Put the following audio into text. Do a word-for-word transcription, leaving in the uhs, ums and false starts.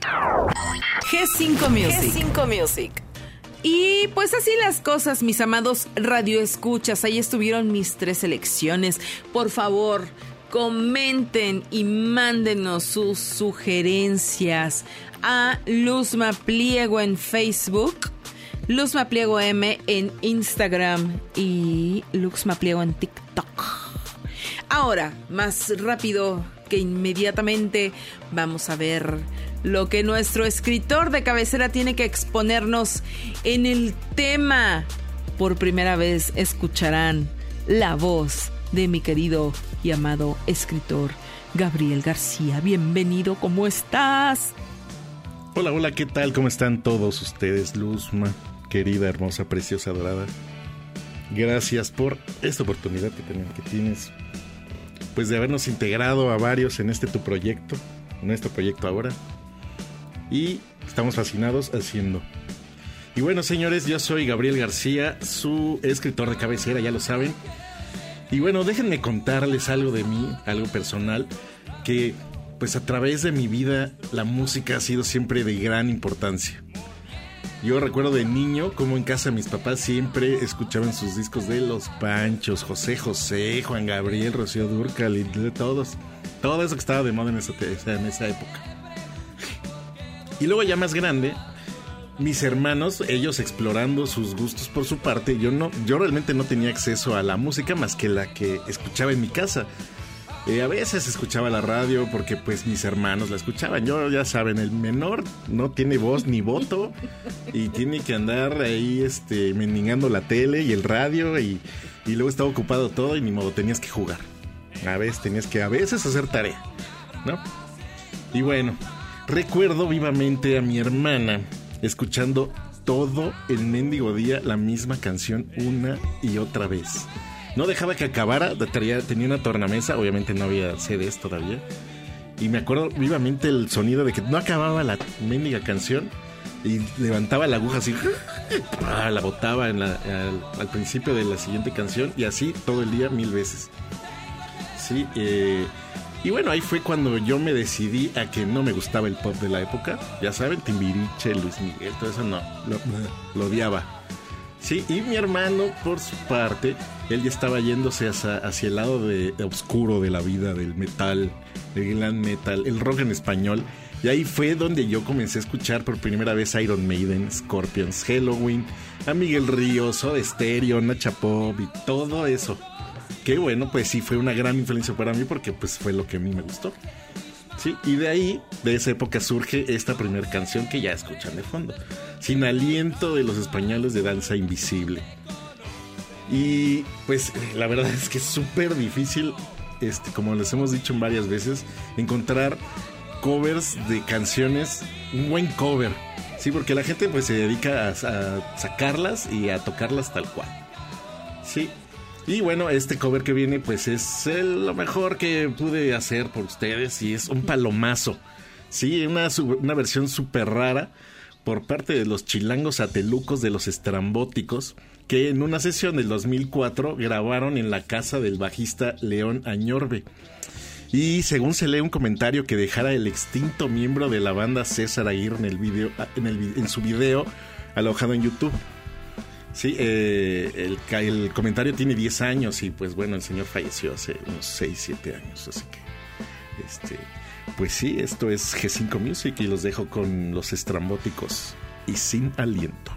G cinco Music. G cinco Music. Y pues así las cosas, mis amados radioescuchas. Ahí estuvieron mis tres selecciones. Por favor, comenten y mándenos sus sugerencias a Luzma Pliego en Facebook, Luzma Pliego M en Instagram y Luzma Pliego en TikTok. Ahora, más rápido que inmediatamente, vamos a ver lo que nuestro escritor de cabecera tiene que exponernos en el tema. Por primera vez escucharán la voz de mi querido y amado escritor Gabriel García. Bienvenido, ¿cómo estás? Hola, hola, ¿qué tal? ¿Cómo están todos ustedes? Luzma, querida, hermosa, preciosa, adorada. Gracias por esta oportunidad que, tenemos, que tienes, pues de habernos integrado a varios en este tu proyecto, nuestro proyecto ahora. Y estamos fascinados haciendo. Y bueno, señores, yo soy Gabriel García, su escritor de cabecera, ya lo saben. Y bueno, déjenme contarles algo de mí, algo personal, que pues a través de mi vida la música ha sido siempre de gran importancia. Yo recuerdo de niño como en casa de mis papás siempre escuchaban sus discos de Los Panchos, José José, Juan Gabriel, Rocío Dúrcal y de todos. Todo eso que estaba de moda en esa, en esa época. Y luego ya más grande, mis hermanos, ellos explorando sus gustos por su parte, yo no, yo realmente no tenía acceso a la música más que la que escuchaba en mi casa. Eh, a veces escuchaba la radio porque pues mis hermanos la escuchaban. Yo, ya saben, el menor no tiene voz ni voto y tiene que andar ahí este, mendigando la tele y el radio y, y luego estaba ocupado todo y ni modo, tenías que jugar. A veces tenías que a veces hacer tarea, ¿no? Y bueno, recuerdo vivamente a mi hermana escuchando todo el mendigo día la misma canción una y otra vez. No dejaba que acabara, tenía, tenía una tornamesa, obviamente no había C Ds todavía. Y me acuerdo vivamente el sonido de que no acababa la mendiga canción y levantaba la aguja así, la botaba en la, al, al principio de la siguiente canción y así todo el día mil veces. Sí, eh... Y bueno, ahí fue cuando yo me decidí a que no me gustaba el pop de la época. Ya saben, Timbiriche, Luis Miguel, todo eso no, lo, lo odiaba. Sí, y mi hermano, por su parte, él ya estaba yéndose hacia, hacia el lado de, de oscuro de la vida, del metal, del glam metal, el rock en español. Y ahí fue donde yo comencé a escuchar por primera vez Iron Maiden, Scorpions, Helloween, a Miguel Ríos, Soda Stereo, Nacha Pop y todo eso. Que bueno, pues sí fue una gran influencia para mí porque pues fue lo que a mí me gustó. Sí, y de ahí, de esa época surge esta primera canción que ya escuchan de fondo. Sin aliento de los españoles de Danza Invisible. Y pues la verdad es que es súper difícil, este, como les hemos dicho varias veces, encontrar covers de canciones, un buen cover. Sí, porque la gente pues se dedica a, a sacarlas y a tocarlas tal cual. Sí. Y bueno, este cover que viene pues es el, lo mejor que pude hacer por ustedes y es un palomazo. Sí, una, una versión súper rara por parte de los chilangos atelucos de los Estrambóticos, que en una sesión del dos mil cuatro grabaron en la casa del bajista León Añorbe. Y según se lee un comentario que dejara el extinto miembro de la banda César Aguirre en, el video, en, el, en su video alojado en YouTube. Sí, eh, el, el comentario tiene diez años y pues bueno, el señor falleció hace unos seis, siete años, así que este, pues sí, esto es G cinco Music y los dejo con los Estrambóticos y Sin Aliento.